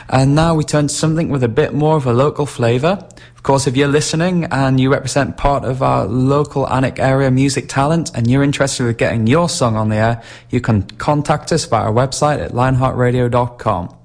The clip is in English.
And now we turn to something with a bit more of a local flavour. Of course, if you're listening and you represent part of our local Alnwick area music talent and you're interested in getting your song on the air, you can contact us via our website at lionheartradio.com.